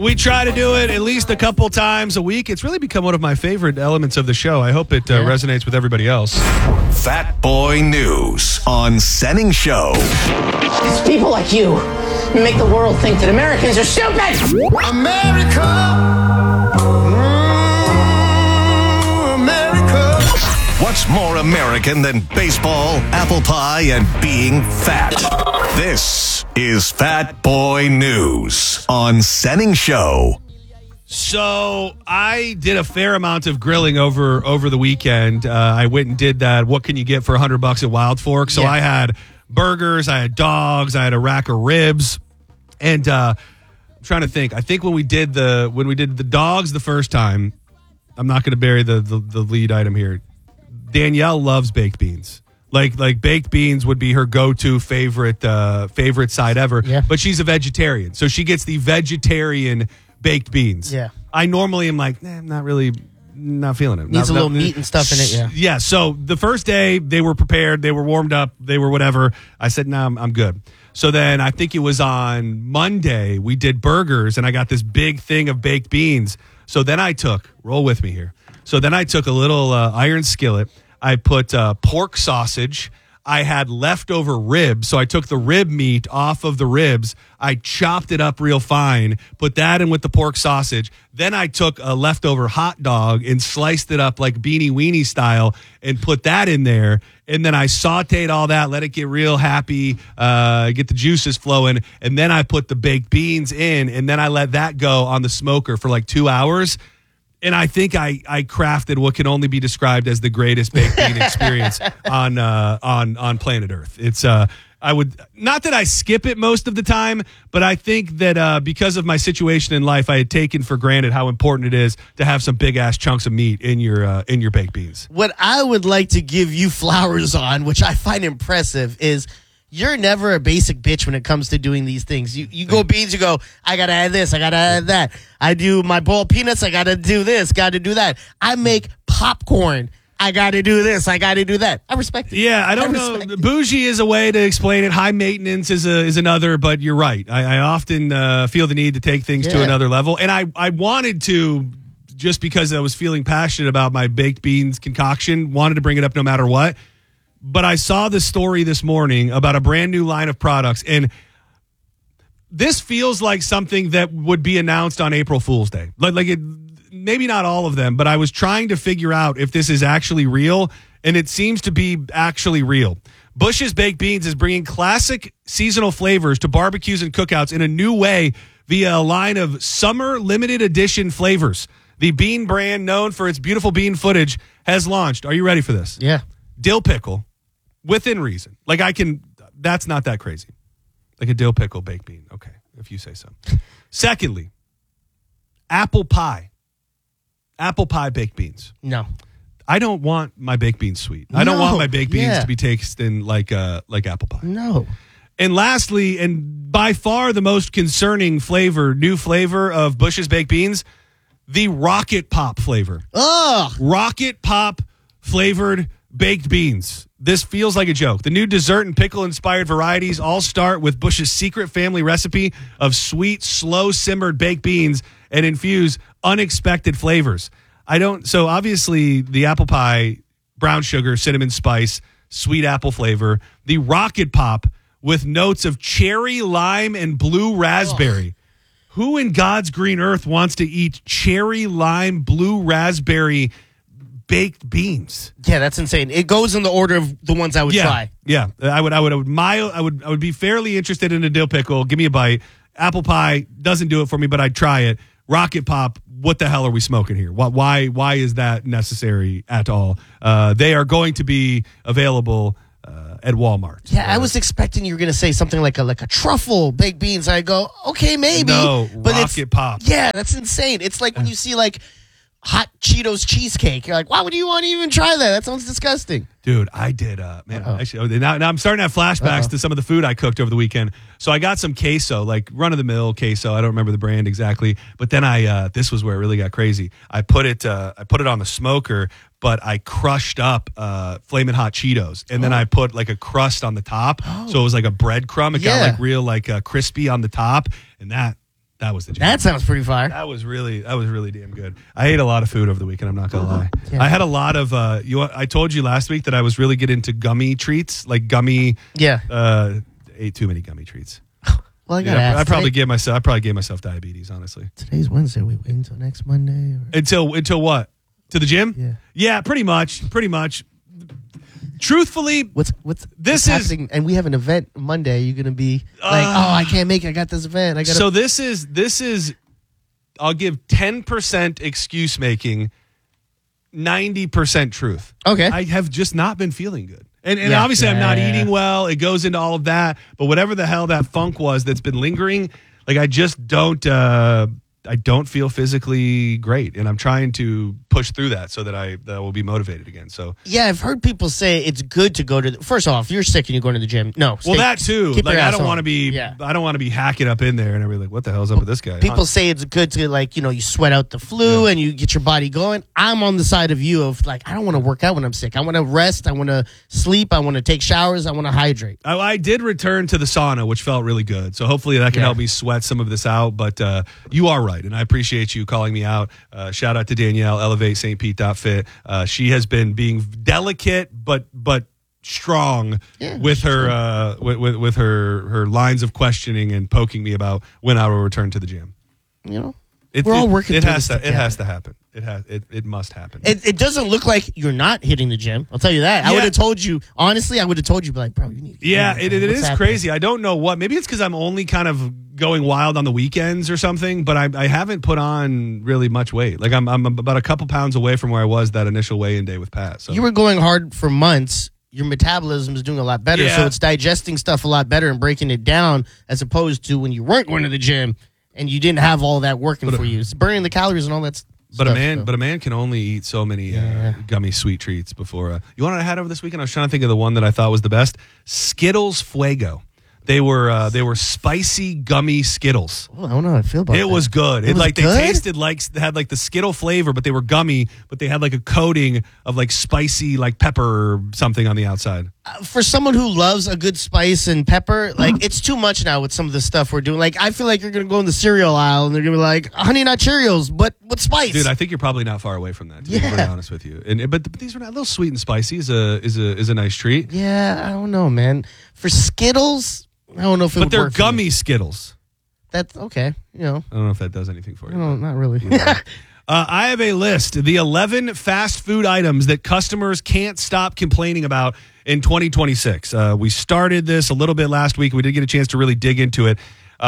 We try to do it at least a couple times a week. It's really become one of my favorite elements of the show. I hope it resonates with everybody else. Fat Boy News on Senning Show. It's people like you who make the world think that Americans are stupid. America. What's more American than baseball, apple pie, and being fat? This is Fat Boy News on Senning Show. So I did a fair amount of grilling over the weekend. I went and did that. What can you get for $100 at Wild Fork? So I had burgers, I had dogs, I had a rack of ribs, and I'm trying to think. I think when we did the dogs the first time, I'm not going to bury the lead item here. Danielle loves baked beans. Like baked beans would be her go-to favorite side ever. Yeah. But she's a vegetarian, so she gets the vegetarian baked beans. Yeah. I normally am like, I'm not feeling it. Needs a little meat and stuff in it. Yeah. Yeah. So the first day they were prepared, they were warmed up, they were whatever. I said, no, I'm good. So then I think it was on Monday we did burgers, and I got this big thing of baked beans. So then roll with me here. So then I took a little iron skillet. I put pork sausage. I had leftover ribs, so I took the rib meat off of the ribs. I chopped it up real fine, put that in with the pork sausage. Then I took a leftover hot dog and sliced it up like Beanie Weenie style and put that in there. And then I sauteed all that, let it get real happy, get the juices flowing. And then I put the baked beans in, and then I let that go on the smoker for like 2 hours. And I think I crafted what can only be described as the greatest baked bean experience on planet Earth. It's I would not that I skip it most of the time, but I think that because of my situation in life, I had taken for granted how important it is to have some big ass chunks of meat in your baked beans. What I would like to give you flowers on, which I find impressive, is you're never a basic bitch when it comes to doing these things. You go beans, you go, I got to add this, I got to add that. I do my boiled peanuts, I got to do this, got to do that. I make popcorn, I got to do this, I got to do that. I respect it. Yeah, I don't know. Bougie is a way to explain it. High maintenance is another, but you're right. I often feel the need to take things to another level. And I wanted to, just because I was feeling passionate about my baked beans concoction, wanted to bring it up no matter what. But I saw this story this morning about a brand new line of products, and this feels like something that would be announced on April Fool's Day. Maybe not all of them, but I was trying to figure out if this is actually real, and it seems to be actually real. Bush's Baked Beans is bringing classic seasonal flavors to barbecues and cookouts in a new way via a line of summer limited edition flavors. The bean brand, known for its beautiful bean footage, has launched. Are you ready for this? Yeah. Dill pickle. Within reason. That's not that crazy. Like a dill pickle baked bean. Okay, if you say so. Secondly, apple pie. Apple pie baked beans. No. I don't want my baked beans sweet. I don't want my baked beans to be tasting like apple pie. No. And lastly, and by far the most concerning new flavor of Bush's Baked Beans, the Rocket Pop flavor. Ugh. Rocket Pop flavored baked beans. This feels like a joke. The new dessert and pickle-inspired varieties all start with Bush's secret family recipe of sweet, slow-simmered baked beans and infuse unexpected flavors. So obviously the apple pie, brown sugar, cinnamon spice, sweet apple flavor. The Rocket Pop with notes of cherry, lime, and blue raspberry. Who in God's green earth wants to eat cherry, lime, blue raspberry baked beans? Yeah, that's insane. It goes in the order of the ones I would try. Yeah, I would be fairly interested in a dill pickle. Give me a bite. Apple pie doesn't do it for me, but I'd try it. Rocket Pop, what the hell are we smoking here? Why is that necessary at all? They are going to be available at Walmart. Yeah, I was expecting you were going to say something like a truffle baked beans. I go, okay, maybe. No, but Rocket Pop. Yeah, that's insane. It's like when you see hot Cheetos cheesecake. You're like, why would you want to even try that? That sounds disgusting. Dude, I did. Actually, now I'm starting to have flashbacks to some of the food I cooked over the weekend. So I got some queso, like run-of-the-mill queso. I don't remember the brand exactly. But then this was where it really got crazy. I put it on the smoker, but I crushed up Flamin' Hot Cheetos. And then I put like a crust on the top. So it was like a breadcrumb. It got like real crispy on the top. And that That was the jam. That sounds pretty fire. That was really damn good. I ate a lot of food over the weekend. I'm not gonna lie. Yeah. I had a lot of. I told you last week that I was really getting into gummy treats, like gummy. Yeah. Ate too many gummy treats. Well, I gotta ask. I probably gave myself diabetes. Honestly. Today's Wednesday. We wait until next Monday. Until what? To the gym? Yeah. Yeah, pretty much. Truthfully, What's happening? And we have an event Monday. You're gonna be like, I can't make it. I got this event. I got. So this is. I'll give 10% excuse making, 90% truth. Okay. I have just not been feeling good. And Yeah. obviously I'm not Yeah. eating well. It goes into all of that. But whatever the hell that funk was that's been lingering, like I just don't feel physically great. And I'm trying to push through that so that I will be motivated again. So Yeah, I've heard people say it's good to go to. First off, if you're sick and you're going to the gym, no. well, that too. keep Like your I ass don't home. want to be. Yeah. I don't want to be hacking up in there and everything. Like, what the hell's up with this guy? People say it's good to, like, you sweat out the flu and you get your body going. I'm on the side of you of, like, I don't want to work out when I'm sick. I want to rest. I want to sleep. I want to take showers. I want to hydrate. I did return to the sauna, which felt really good. So hopefully that can Yeah. help me sweat some of this out. But you are right, and I appreciate you calling me out. Shout out to Danielle, Elevate St. Pete.fit. She has been being delicate but strong with her with her lines of questioning and poking me about when I will return to the gym. We're all working It through has this to. It has together. to happen. It must happen. It doesn't look like you're not hitting the gym. I'll tell you that. I Yeah. would have told you, honestly, be like, bro, you need to get Yeah, in it there. What's is happening? crazy. I don't know what. Maybe it's because I'm only kind of going wild on the weekends or something. But I haven't put on really much weight. Like I'm about a couple pounds away from where I was that initial weigh-in day with Pat. So You were going hard for months. Your metabolism is doing a lot better, Yeah. so it's digesting stuff a lot better and breaking it down, as opposed to when you weren't going to the gym and you didn't have all that working for you. It's burning the calories and all that. But stuff, a man can only eat so many gummy sweet treats before. You want what I had over this weekend? I was trying to think of the one that I thought was the best. Skittles Fuego. They were spicy gummy Skittles. I don't know how I feel about It that. was good. It was they good? tasted like they had like the Skittle flavor, but they were gummy. But they had like a coating of like spicy like pepper or something on the outside. For someone who loves a good spice and pepper, like, it's too much now with some of the stuff we're doing. Like, I feel like you're going to go in the cereal aisle and they're going to be like, Honey Nut Cheerios, but what spice? Dude, I think you're probably not far away from that. To be really honest with you, but these are not a little sweet and spicy. Is a nice treat. Yeah, I don't know, man. For Skittles, I don't know if it But would they're work for me. gummy Skittles. That's okay. I don't know if that does anything for you. No, not really. I have a list, the 11 fast food items that customers can't stop complaining about in 2026. We started this a little bit last week. We did get a chance to really dig into it.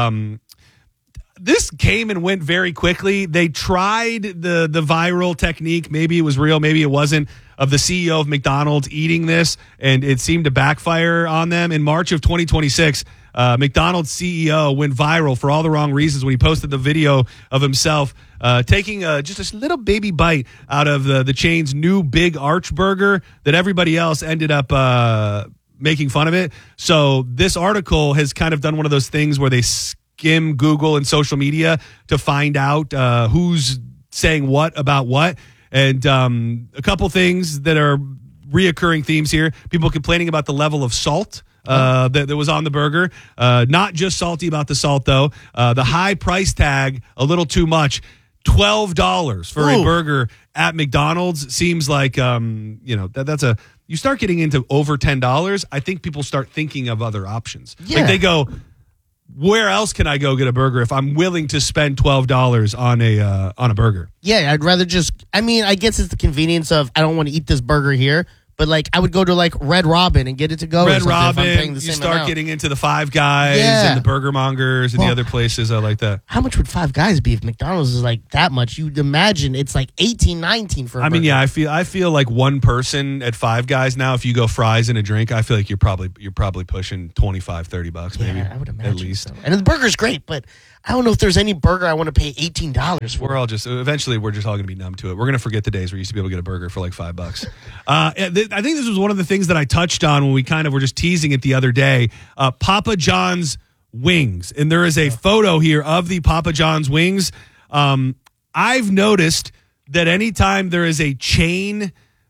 This came and went very quickly. They tried the viral technique. Maybe it was real, maybe it wasn't, of the CEO of McDonald's eating this, and it seemed to backfire on them. In March of 2026, McDonald's CEO went viral for all the wrong reasons when he posted the video of himself taking just a little baby bite out of the chain's new Big Arch Burger that everybody else ended up making fun of it. So this article has kind of done one of those things where they skim Google and social media to find out who's saying what about what. And a couple things that are reoccurring themes here. People complaining about the level of salt that was on the burger. Not just salty about the salt, though. The high price tag, a little too much. $12 for a burger at McDonald's seems like, that's a... You start getting into over $10, I think people start thinking of other options. Yeah. Like they go... Where else can I go get a burger if I'm willing to spend $12 on a burger? Yeah, I'd rather just, I guess it's the convenience of, I don't want to eat this burger here, but, like, I would go to, like, Red Robin and get it to go. Red or something if I'm paying Robin, the you same start amount. getting into the Five Guys Yeah. and the Burger Mongers and the other places like that. How much would Five Guys be if McDonald's is like that much? You'd imagine it's like $18, $19 for a burger. Yeah, I feel like one person at Five Guys now, if you go fries and a drink, I feel like you're probably pushing $25-$30 maybe. Yeah, I would imagine. At least. So. And the burger's great, but I don't know if there's any burger I want to pay $18 for. Eventually we're just all going to be numb to it. We're going to forget the days where you used to be able to get a burger for like $5. I think this was one of the things that I touched on when we kind of were just teasing it the other day. Papa John's wings. And there is a photo here of the Papa John's wings. I've noticed that anytime there is a chain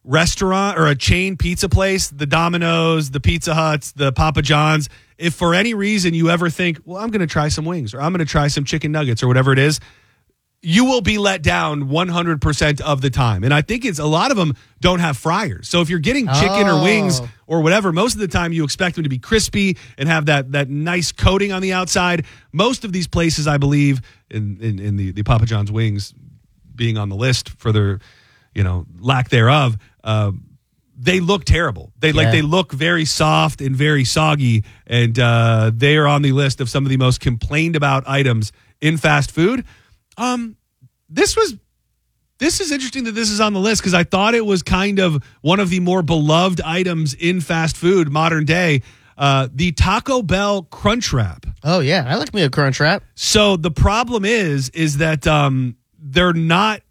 restaurant or a chain pizza place, the Domino's, the Pizza Huts, the Papa John's, if for any reason you ever think, well, I'm going to try some wings or I'm going to try some chicken nuggets or whatever it is, you will be let down 100% of the time. And I think it's a lot of them don't have fryers. So if you're getting chicken or wings or whatever, most of the time you expect them to be crispy and have that nice coating on the outside. Most of these places, I believe, in the Papa John's wings being on the list for their, lack thereof, they look terrible. They look very soft and very soggy, and they are on the list of some of the most complained about items in fast food. This is interesting that this is on the list because I thought it was kind of one of the more beloved items in fast food modern day. The Taco Bell Crunch Wrap. Oh yeah, I like me a Crunch Wrap. So the problem is that they're not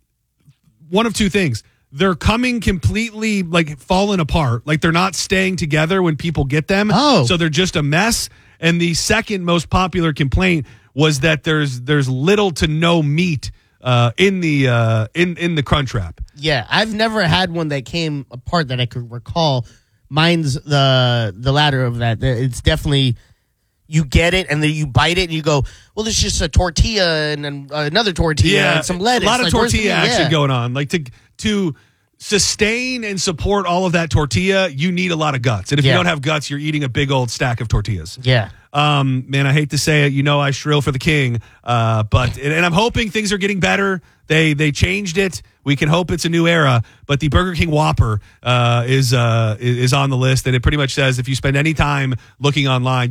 one of two things. They're coming completely falling apart. Like they're not staying together when people get them. Oh. So they're just a mess. And the second most popular complaint was that there's little to no meat in the Crunch Wrap. Yeah, I've never had one that came apart that I could recall. Mine's the latter of that. It's definitely, you get it and then you bite it and you go, well, there's just a tortilla and then another tortilla and some lettuce. A lot of tortilla action going on. Like to sustain and support all of that tortilla, you need a lot of guts. And if you don't have guts, you're eating a big old stack of tortillas. Yeah. Man, I hate to say it. I shrill for the king. But I'm hoping things are getting better. They changed it. We can hope it's a new era. But the Burger King Whopper is on the list, and it pretty much says if you spend any time looking online,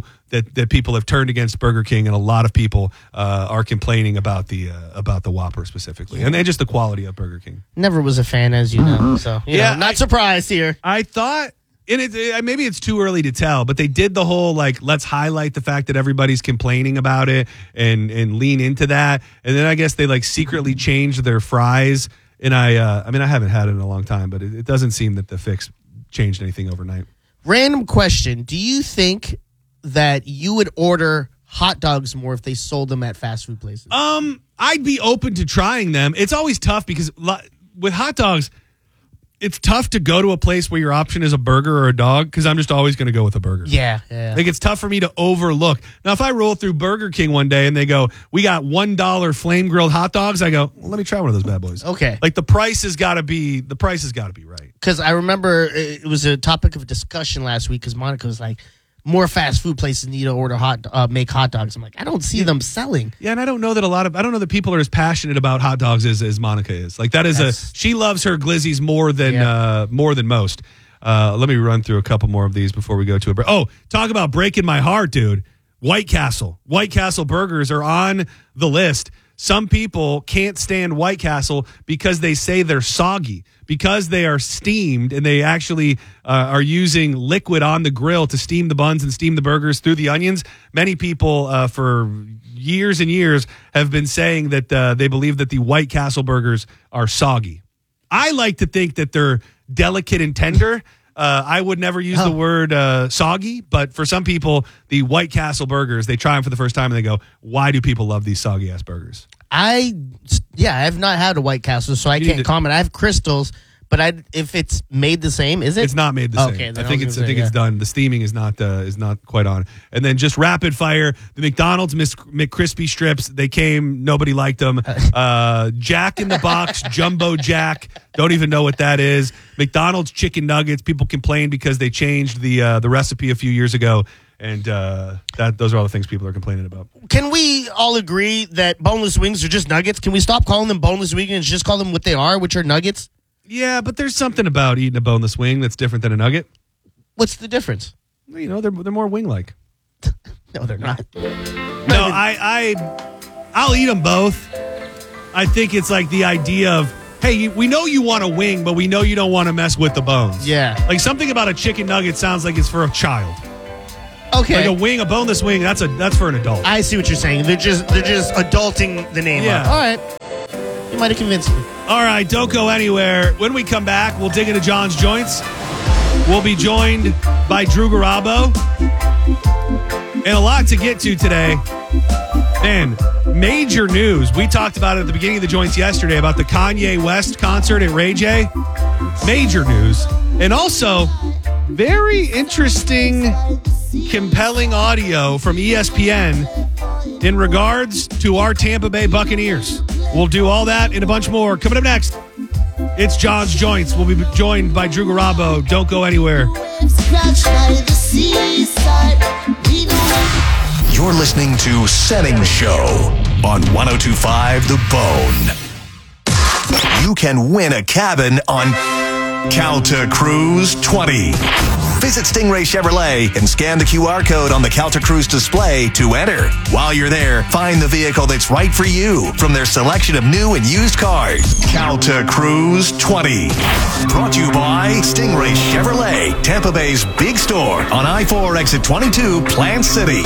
that people have turned against Burger King, and a lot of people are complaining about the Whopper specifically, and just the quality of Burger King. Never was a fan, as you know. So not surprised here. I thought. And maybe it's too early to tell, but they did the whole let's highlight the fact that everybody's complaining about it and lean into that. And then I guess they secretly changed their fries. And I haven't had it in a long time, but it doesn't seem that the fix changed anything overnight. Random question: do you think that you would order hot dogs more if they sold them at fast food places? I'd be open to trying them. It's always tough because with hot dogs, it's tough to go to a place where your option is a burger or a dog because I'm just always going to go with a burger. Yeah. It's tough for me to overlook. Now, if I roll through Burger King one day and they go, we got $1 flame grilled hot dogs, I go, well, let me try one of those bad boys. Okay. The price has got to be right. Because I remember it was a topic of discussion last week because Monica was like, more fast food places need to make hot dogs. I'm like, I don't see them selling. Yeah, and I don't know that people are as passionate about hot dogs as Monica is. She loves her glizzies more than most. Let me run through a couple more of these before we go to a break. Oh, talk about breaking my heart, dude. White Castle burgers are on the list. Some people can't stand White Castle because they say they're soggy, because they are steamed and they actually are using liquid on the grill to steam the buns and steam the burgers through the onions. Many people for years and years have been saying that they believe that the White Castle burgers are soggy. I like to think that they're delicate and tender. I would never use the word soggy, but for some people, the White Castle burgers, they try them for the first time and they go, why do people love these soggy ass burgers? I have not had a White Castle, so I can't comment. I have Crystals, but if it's made the same, is it? It's not made the same. Okay, I think it's done. The steaming is not quite on. And then just rapid fire, the McDonald's McCrispy strips, they came, nobody liked them. Jack in the Box, Jumbo Jack, don't even know what that is. McDonald's chicken nuggets, people complained because they changed the recipe a few years ago. And those are all the things people are complaining about. Can we all agree that boneless wings are just nuggets? Can we stop calling them boneless wings and just call them what they are, which are nuggets? Yeah, but there's something about eating a boneless wing that's different than a nugget. What's the difference? They're more wing-like. No, they're not. No, I'll eat them both. I think it's the idea of, hey, we know you want a wing, but we know you don't want to mess with the bones. Yeah. Something about a chicken nugget sounds like it's for a child. Okay. A boneless wing, that's for an adult. I see what you're saying. They're just adulting the name up. All right. You might have convinced me. All right, don't go anywhere. When we come back, we'll dig into John's Joints. We'll be joined by Drew Garabo. And a lot to get to today. Man, Major news. We talked about it at the beginning of the joints yesterday about the Kanye West concert at Ray J. Major news. And also, very interesting, compelling audio from ESPN in regards to our Tampa Bay Buccaneers. We'll do all that and a bunch more. Coming up next, it's John's Joints. We'll be joined by Drew Garabo. Don't go anywhere. You're listening to Setting Show on 102.5 The Bone. You can win a cabin on Calta Cruise 20. Visit Stingray Chevrolet and scan the QR code on the Calta Cruise display to enter. While you're there, find the vehicle that's right for you from their selection of new and used cars. Calta Cruise 20. Brought to you by Stingray Chevrolet, Tampa Bay's big store on I-4 exit 22, Plant City.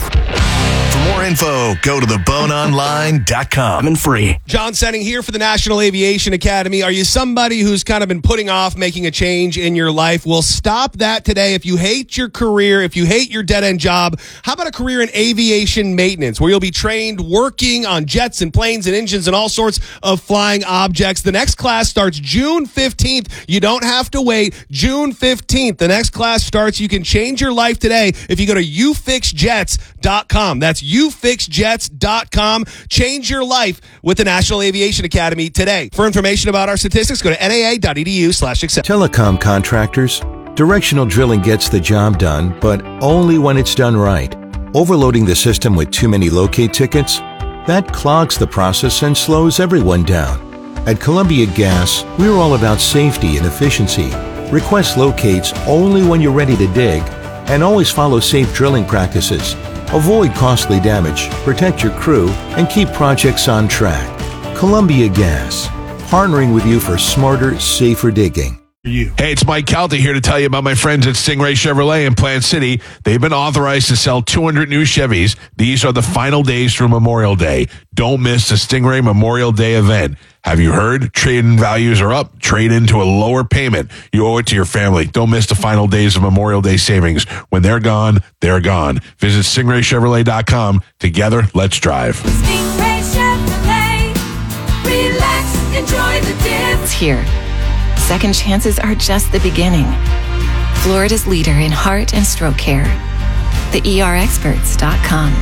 For more info, go to theboneonline.com and free. John Senning here for the National Aviation Academy. Are you somebody who's kind of been putting off making a change in your life? Well, stop that today. If you hate your career, if you hate your dead-end job, how about a career in aviation maintenance where you'll be trained working on jets and planes and engines and all sorts of flying objects? The next class starts June 15th. You don't have to wait. June 15th, the next class starts. You can change your life today if you go to youfixjets.com. That's youfixjets.com. Change your life with the National Aviation Academy today. For information about our statistics, go to naa.edu/success. Telecom contractors, directional drilling gets the job done, but only when it's done right. Overloading the system with too many locate tickets, that clogs the process and slows everyone down. At Columbia Gas, we're all about safety and efficiency. Request locates only when you're ready to dig, and always follow safe drilling practices. Avoid costly damage, protect your crew, and keep projects on track. Columbia Gas, partnering with you for smarter, safer digging. Hey, it's Mike Calta here to tell you about my friends at Stingray Chevrolet in Plant City. They've been authorized to sell 200 new Chevys. These are the final days through Memorial Day. Don't miss the Stingray Memorial Day event. Have you heard? Trade-in values are up. Trade into a lower payment. You owe it to your family. Don't miss the final days of Memorial Day savings. When they're gone, they're gone. Visit StingrayChevrolet.com. Together, let's drive. Stingray Chevrolet. Relax, enjoy the dip. It's here. Second chances are just the beginning. Florida's leader in heart and stroke care. TheERexperts.com.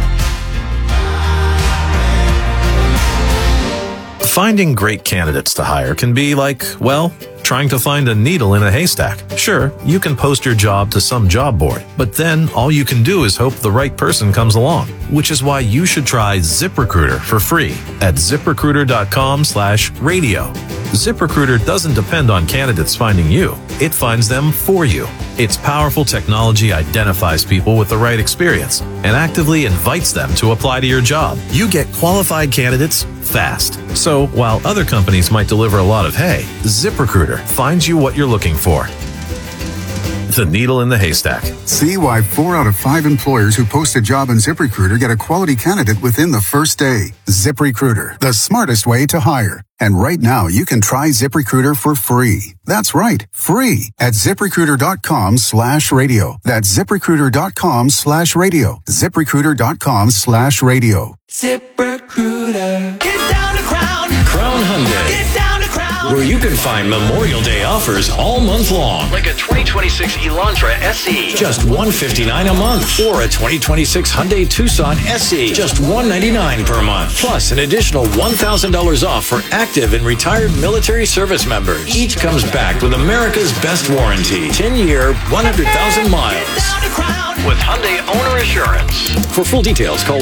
Finding great candidates to hire can be like, well, trying to find a needle in a haystack. Sure, you can post your job to some job board, but then all you can do is hope the right person comes along, which is why you should try ZipRecruiter for free at ZipRecruiter.com/radio. ZipRecruiter doesn't depend on candidates finding you. It finds them for you. Its powerful technology identifies people with the right experience and actively invites them to apply to your job. You get qualified candidates fast. So while other companies might deliver a lot of hay, ZipRecruiter finds you what you're looking for. The needle in the haystack. See why 4 out of 5 employers who post a job on ZipRecruiter get a quality candidate within the first day. ZipRecruiter, the smartest way to hire. And right now, you can try ZipRecruiter for free. That's right, free at ZipRecruiter.com/radio. That's ZipRecruiter.com/radio. ZipRecruiter.com/radio. ZipRecruiter. Get down to Crown. Crown Hyundai. Get down to Crown. Where you can find Memorial Day offers all month long. Like a 2026 Elantra SE. Just $159 a month. Or a 2026 Hyundai Tucson SE. Just $199 per month. Plus an additional $1,000 off for active and retired military service members. Each comes back with America's best warranty. 10-year, 100,000 miles. With Hyundai Owner Assurance. For full details, call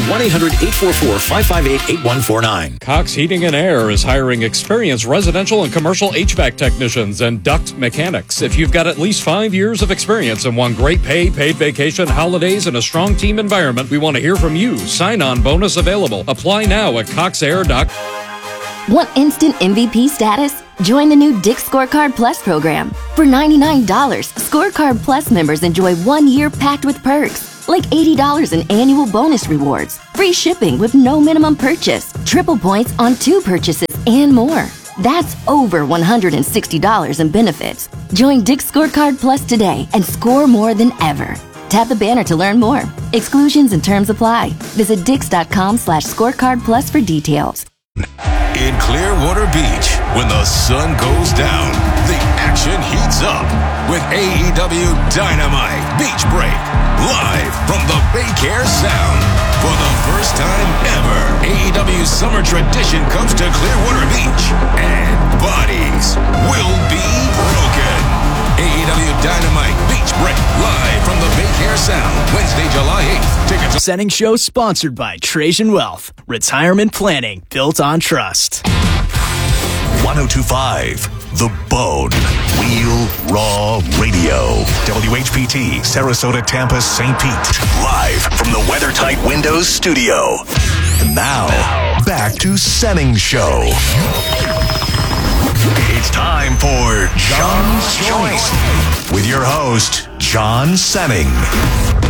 1-800-844-558-8149. Cox Heating and Air is hiring experienced residential and commercial HVAC technicians and duct mechanics. If you've got at least 5 years of experience and want great pay, paid vacation, holidays, and a strong team environment, we want to hear from you. Sign-on bonus available. Apply now at coxair.com. Want instant MVP status? Join the new Dick's Scorecard Plus program. For $99, Scorecard Plus members enjoy 1 year packed with perks, like $80 in annual bonus rewards, free shipping with no minimum purchase, triple points on 2 purchases, and more. That's over $160 in benefits. Join Dick's Scorecard Plus today and score more than ever. Tap the banner to learn more. Exclusions and terms apply. Visit Dix.com/scorecard plus for details. In Clearwater Beach, when the sun goes down, the action heats up with AEW Dynamite Beach Break, live from the Baycare Sound. For the first time ever, AEW's summer tradition comes to Clearwater Beach, and bodies will be broken. AEW Dynamite Beach Break, live from the Baycare Sound, Wednesday, July 8th. Tickets. Setting show sponsored by Trajan Wealth. Retirement planning built on trust. 1025 The Bone. Real Raw Radio. WHPT, Sarasota, Tampa, St. Pete. Live from the WeatherTight Windows studio. And now, back to Senning Show. It's time for John's Choice with your host, John Senning.